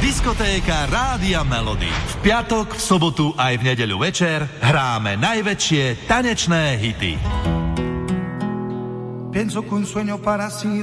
Diskotéka Rádia Melody. V piatok, v sobotu aj v nedeľu večer hráme najväčšie tanečné hity. Pienso que un sueño para sí